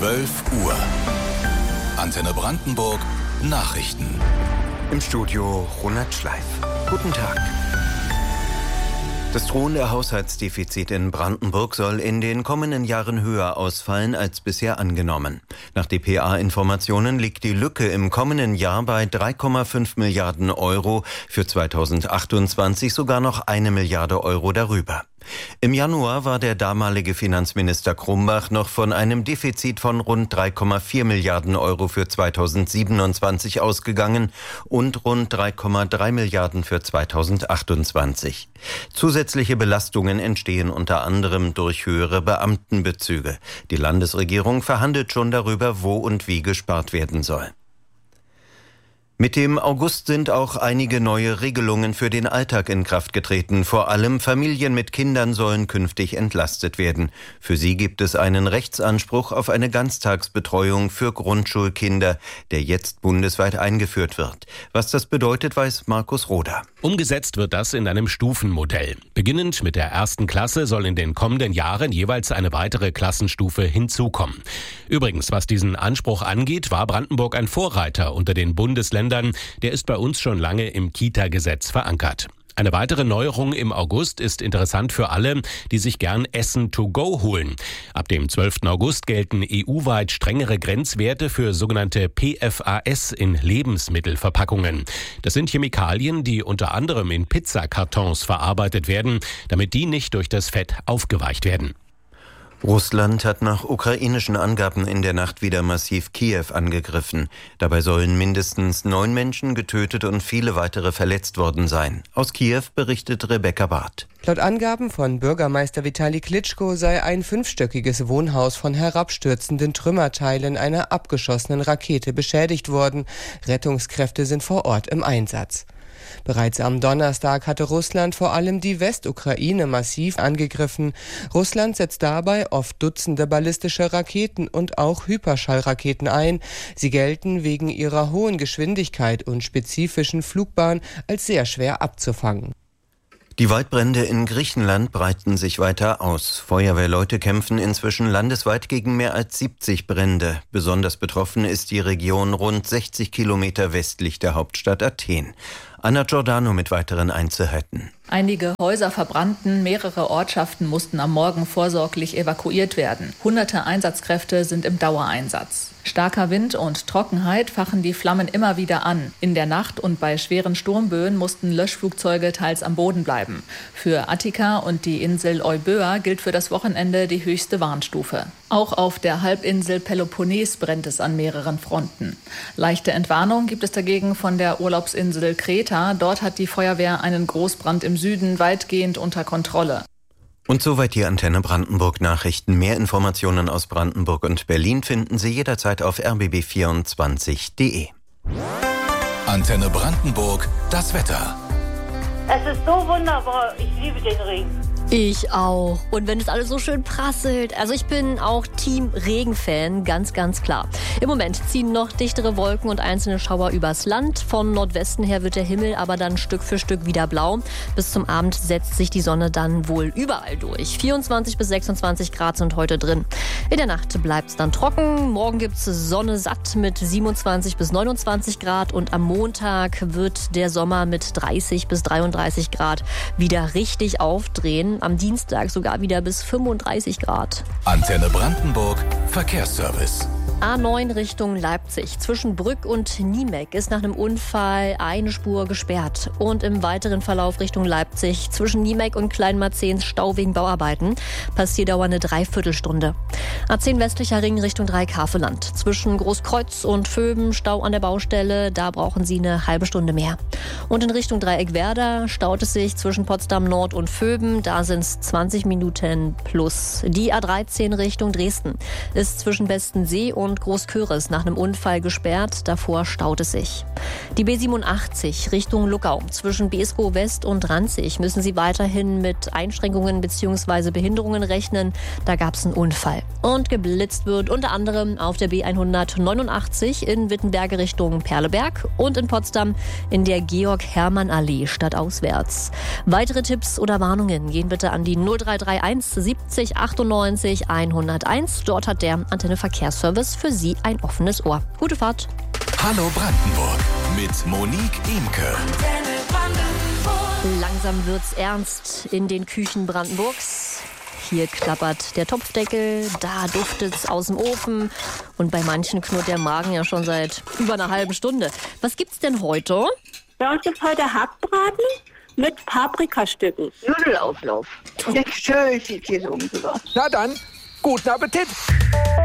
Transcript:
12 Uhr. Antenne Brandenburg Nachrichten. Im Studio Ronald Schleif. Guten Tag. Das drohende Haushaltsdefizit in Brandenburg soll in den kommenden Jahren höher ausfallen als bisher angenommen. Nach dpa-Informationen liegt die Lücke im kommenden Jahr bei 3,5 Milliarden Euro, für 2028 sogar noch 1 Milliarde Euro darüber. Im Januar war der damalige Finanzminister Krumbach noch von einem Defizit von rund 3,4 Milliarden Euro für 2027 ausgegangen und rund 3,3 Milliarden für 2028. Zusätzliche Belastungen entstehen unter anderem durch höhere Beamtenbezüge. Die Landesregierung verhandelt schon darüber, wo und wie gespart werden soll. Mit dem August sind auch einige neue Regelungen für den Alltag in Kraft getreten. Vor allem Familien mit Kindern sollen künftig entlastet werden. Für sie gibt es einen Rechtsanspruch auf eine Ganztagsbetreuung für Grundschulkinder, der jetzt bundesweit eingeführt wird. Was das bedeutet, weiß Markus Roder. Umgesetzt wird das in einem Stufenmodell. Beginnend mit der 1. Klasse soll in den kommenden Jahren jeweils eine weitere Klassenstufe hinzukommen. Übrigens, was diesen Anspruch angeht, war Brandenburg ein Vorreiter unter den Bundesländern. Der ist bei uns schon lange im Kita-Gesetz verankert. Eine weitere Neuerung im August ist interessant für alle, die sich gern Essen to go holen. Ab dem 12. August gelten EU-weit strengere Grenzwerte für sogenannte PFAS in Lebensmittelverpackungen. Das sind Chemikalien, die unter anderem in Pizzakartons verarbeitet werden, damit die nicht durch das Fett aufgeweicht werden. Russland hat nach ukrainischen Angaben in der Nacht wieder massiv Kiew angegriffen. Dabei sollen mindestens 9 Menschen getötet und viele weitere verletzt worden sein. Aus Kiew berichtet Rebecca Barth. Laut Angaben von Bürgermeister Vitali Klitschko sei ein 5-stöckiges Wohnhaus von herabstürzenden Trümmerteilen einer abgeschossenen Rakete beschädigt worden. Rettungskräfte sind vor Ort im Einsatz. Bereits am Donnerstag hatte Russland vor allem die Westukraine massiv angegriffen. Russland setzt dabei oft Dutzende ballistische Raketen und auch Hyperschallraketen ein. Sie gelten wegen ihrer hohen Geschwindigkeit und spezifischen Flugbahn als sehr schwer abzufangen. Die Waldbrände in Griechenland breiten sich weiter aus. Feuerwehrleute kämpfen inzwischen landesweit gegen mehr als 70 Brände. Besonders betroffen ist die Region rund 60 Kilometer westlich der Hauptstadt Athen. Anna Giordano mit weiteren Einzelheiten. Einige Häuser verbrannten, mehrere Ortschaften mussten am Morgen vorsorglich evakuiert werden. Hunderte Einsatzkräfte sind im Dauereinsatz. Starker Wind und Trockenheit fachen die Flammen immer wieder an. In der Nacht und bei schweren Sturmböen mussten Löschflugzeuge teils am Boden bleiben. Für Attika und die Insel Euböa gilt für das Wochenende die höchste Warnstufe. Auch auf der Halbinsel Peloponnes brennt es an mehreren Fronten. Leichte Entwarnung gibt es dagegen von der Urlaubsinsel Kreta. Dort hat die Feuerwehr einen Großbrand im Süden weitgehend unter Kontrolle. Und soweit die Antenne Brandenburg Nachrichten. Mehr Informationen aus Brandenburg und Berlin finden Sie jederzeit auf rbb24.de. Antenne Brandenburg, das Wetter. Es ist so wunderbar. Ich liebe den Regen. Ich auch. Und wenn es alles so schön prasselt. Also ich bin auch Team Regenfan, ganz, ganz klar. Im Moment ziehen noch dichtere Wolken und einzelne Schauer übers Land. Von Nordwesten her wird der Himmel aber dann Stück für Stück wieder blau. Bis zum Abend setzt sich die Sonne dann wohl überall durch. 24 bis 26 Grad sind heute drin. In der Nacht bleibt es dann trocken. Morgen gibt es Sonne satt mit 27 bis 29 Grad. Und am Montag wird der Sommer mit 30 bis 33 Grad wieder richtig aufdrehen. Am Dienstag sogar wieder bis 35 Grad. Antenne Brandenburg, Verkehrsservice. A9 Richtung Leipzig. Zwischen Brück und Niemeck ist nach einem Unfall eine Spur gesperrt. Und im weiteren Verlauf Richtung Leipzig zwischen Niemeck und Kleinmarzehns Stau wegen Bauarbeiten. Passierdauer eine Dreiviertelstunde. A10 westlicher Ring Richtung Dreieck-Havelland. Zwischen Großkreuz und Vöben Stau an der Baustelle. Da brauchen Sie eine halbe Stunde mehr. Und in Richtung Dreieck-Werder staut es sich zwischen Potsdam Nord und Vöben. Da sind es 20 Minuten plus. Die A13 Richtung Dresden ist zwischen Bestensee und und Großköris nach einem Unfall gesperrt. Davor staut es sich. Die B87 Richtung Luckau. Zwischen Beeskow West und Ranzig müssen Sie weiterhin mit Einschränkungen bzw. Behinderungen rechnen. Da gab es einen Unfall. Und geblitzt wird unter anderem auf der B189 in Wittenberge Richtung Perleberg und in Potsdam in der Georg-Hermann-Allee stadtauswärts. Weitere Tipps oder Warnungen gehen bitte an die 0331 70 98 101. Dort hat der Antenne Verkehrsservice für Sie ein offenes Ohr. Gute Fahrt. Hallo Brandenburg mit Monique Imke. Langsam wird's ernst in den Küchen Brandenburgs. Hier klappert der Topfdeckel, da duftet's aus dem Ofen und bei manchen knurrt der Magen ja schon seit über einer halben Stunde. Was gibt's denn heute? Bei uns gibt heute Hackbraten mit Paprikastücken. Nudelauflauf. Und schön viel Käse oben drüber. Na dann, guten Appetit!